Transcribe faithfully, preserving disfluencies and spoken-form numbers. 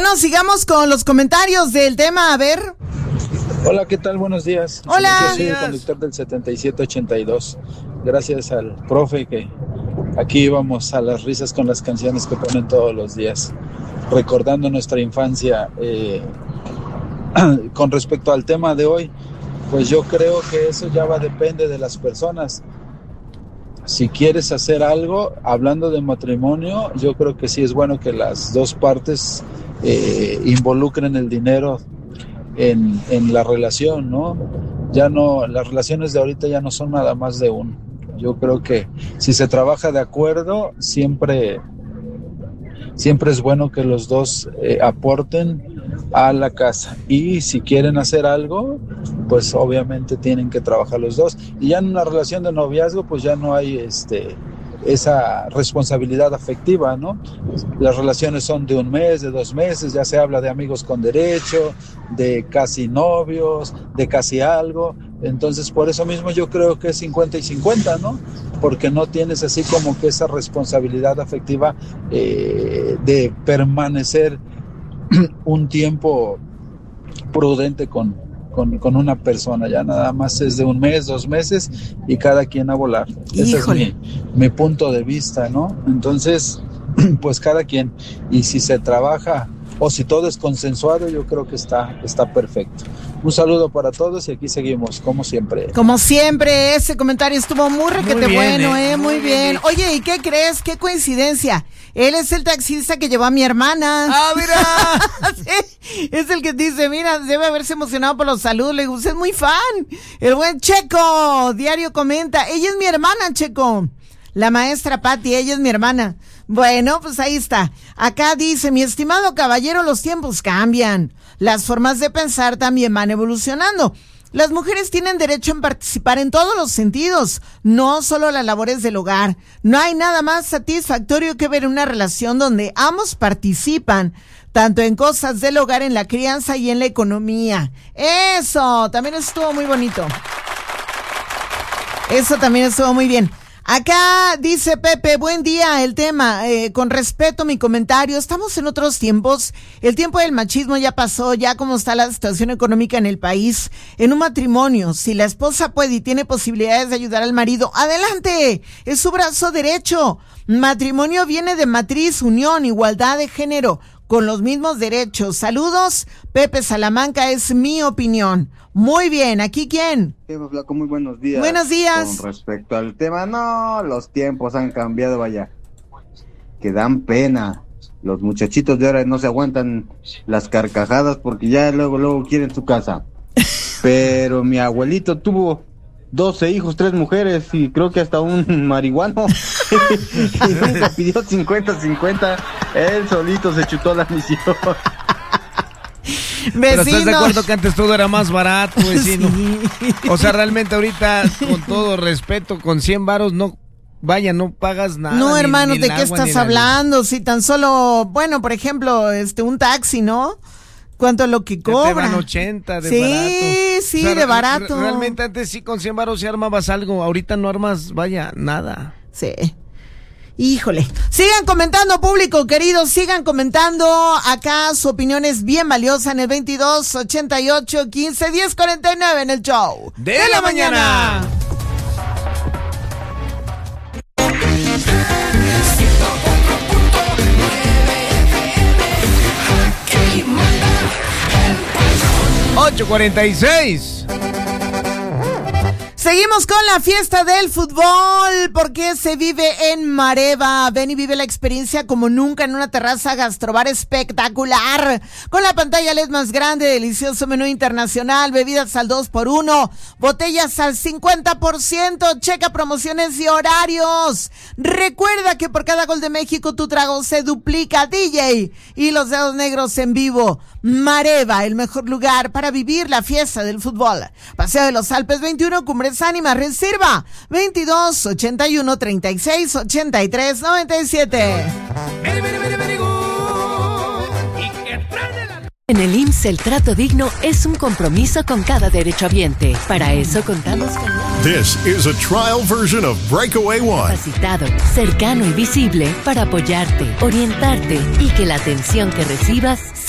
Bueno, sigamos con los comentarios del tema, a ver. Hola, ¿qué tal? Buenos días. Hola. Yo soy el conductor del setenta y siete ochenta y dos. Gracias al profe que aquí íbamos a las risas con las canciones que ponen todos los días, recordando nuestra infancia. Eh, con respecto al tema de hoy, pues yo creo que eso ya va, depende de las personas. Si quieres hacer algo, hablando de matrimonio, yo creo que sí es bueno que las dos partes eh, involucren el dinero en, en la relación, ¿no? Ya no, las relaciones de ahorita ya no son nada más de uno. Yo creo que si se trabaja de acuerdo, siempre, siempre es bueno que los dos eh, aporten a la casa. Y si quieren hacer algo, pues obviamente tienen que trabajar los dos. Y ya en una relación de noviazgo, pues ya no hay este esa responsabilidad afectiva, ¿no? Las relaciones son de un mes, de dos meses, ya se habla de amigos con derecho, de casi novios, de casi algo. Entonces, por eso mismo yo creo que es cincuenta y cincuenta, ¿no? Porque no tienes así como que esa responsabilidad afectiva eh, de permanecer un tiempo prudente con, con, con una persona. Ya nada más es de un mes, dos meses y cada quien a volar. Ese es mi, mi punto de vista, ¿no? Entonces, pues cada quien. Y si se trabaja o si todo es consensuado, yo creo que está, está perfecto. Un saludo para todos y aquí seguimos, como siempre. Como siempre, ese comentario estuvo muy requete bien, bueno, eh, eh, muy, muy bien. bien. Oye, ¿y qué crees? ¿Qué coincidencia? Él es el taxista que llevó a mi hermana. ¡Ah, mira! Sí, es el que dice, mira, debe haberse emocionado por los saludos. Le digo, usted es muy fan. El buen Checo, diario comenta, ella es mi hermana, Checo. La maestra Patti, ella es mi hermana. Bueno, pues ahí está. Acá dice, mi estimado caballero, los tiempos cambian. Las formas de pensar también van evolucionando. Las mujeres tienen derecho en participar en todos los sentidos, no solo las labores del hogar. No hay nada más satisfactorio que ver una relación donde ambos participan, tanto en cosas del hogar, en la crianza y en la economía. Eso también estuvo muy bonito. Eso también estuvo muy bien. Acá dice Pepe, buen día, el tema, eh, con respeto mi comentario, estamos en otros tiempos, el tiempo del machismo ya pasó, ya como está la situación económica en el país, en un matrimonio, si la esposa puede y tiene posibilidades de ayudar al marido, adelante, es su brazo derecho, matrimonio viene de matriz, unión, igualdad de género, con los mismos derechos, saludos, Pepe Salamanca, es mi opinión. Muy bien, ¿aquí quién? Flaco, muy buenos días. Buenos días. Con respecto al tema, no, los tiempos han cambiado, vaya, que dan pena. Los muchachitos de ahora no se aguantan las carcajadas porque ya luego, luego quieren su casa. Pero mi abuelito tuvo doce hijos, tres mujeres y creo que hasta un marihuano. Y nunca pidió cincuenta cincuenta, él solito se chutó la misión. Pero ¿estás de acuerdo que antes todo era más barato, vecino? Sí. O sea, realmente ahorita, con todo respeto, con cien varos no, vaya, no pagas nada. No, ni, hermano, ni ¿de qué agua, estás hablando? Si tan solo, bueno, por ejemplo, este, un taxi, ¿no? ¿Cuánto es lo que cobra? Te van ochenta de sí, barato. Sí, sí, o sea, de barato. Realmente antes sí con cien varos si armabas algo, ahorita no armas, vaya, nada. Sí. Híjole, sigan comentando, público querido, sigan comentando, acá su opinión es bien valiosa en el veintidós ochenta y ocho quince diez cuarenta y nueve en el show de, de la, la mañana. mañana. ocho cuarenta y seis. Seguimos con la fiesta del fútbol porque se vive en Mareva. Ven y vive la experiencia como nunca en una terraza gastrobar espectacular. Con la pantalla L E D más grande, delicioso menú internacional, bebidas al dos por uno, botellas al cincuenta por ciento. Checa promociones y horarios. Recuerda que por cada gol de México tu trago se duplica. D J y los dedos negros en vivo. Mareva, el mejor lugar para vivir la fiesta del fútbol. Paseo de los Alpes veintiuno, Cumbres Ánimas, reserva veintidós ochenta y uno treinta y seis ochenta y tres noventa y siete. En el I M S S el trato digno es un compromiso con cada derechohabiente. Para eso contamos con... This is a trial version of Breakaway One. Capacitado, cercano y visible para apoyarte, orientarte y que la atención que recibas